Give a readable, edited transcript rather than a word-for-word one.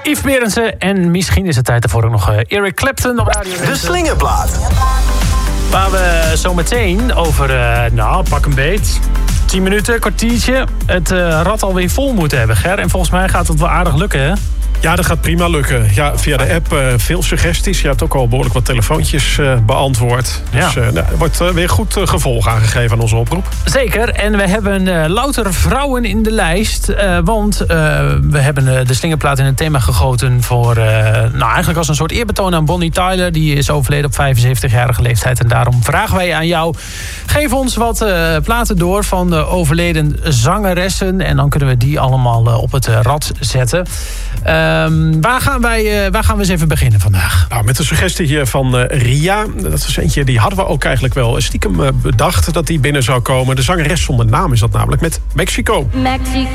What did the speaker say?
Yves Berendsen en misschien is het tijd ervoor ook nog Eric Clapton op Radio. De Slingerplaat. Waar we zo meteen over, pak een beet, 10 minuten, kwartiertje, het rad alweer vol moeten hebben, Ger. En volgens mij gaat het wel aardig lukken, hè? Ja, dat gaat prima lukken. Ja, via de app veel suggesties. Je hebt ook al behoorlijk wat telefoontjes beantwoord. Ja. Dus er wordt weer goed gevolg aangegeven aan onze oproep. Zeker. En we hebben louter vrouwen in de lijst. Want we hebben de Slingerplaat in het thema gegoten voor... eigenlijk als een soort eerbetoon aan Bonnie Tyler. Die is overleden op 75-jarige leeftijd. En daarom vragen wij aan jou... geef ons wat platen door van de overleden zangeressen. En dan kunnen we die allemaal op het rad zetten. Waar gaan we eens even beginnen vandaag? Nou, met de suggestie van Ria. Dat was eentje, die hadden we ook eigenlijk wel stiekem bedacht dat die binnen zou komen. De zangeres zonder naam is dat namelijk, met Mexico. Mexico.